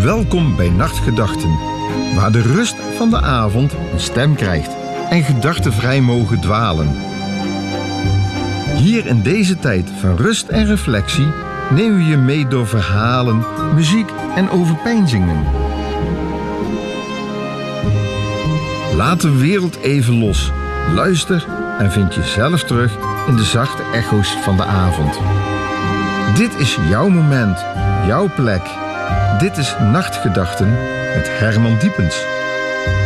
Welkom bij Nachtgedachten, waar de rust van de avond een stem krijgt en gedachten vrij mogen dwalen. Hier in deze tijd van rust en reflectie nemen we je mee door verhalen, muziek en overpeinzingen. Laat de wereld even los. Luister en vind jezelf terug in de zachte echo's van de avond. Dit is jouw moment, jouw plek. Dit is Nachtgedachten met Herman Diepens.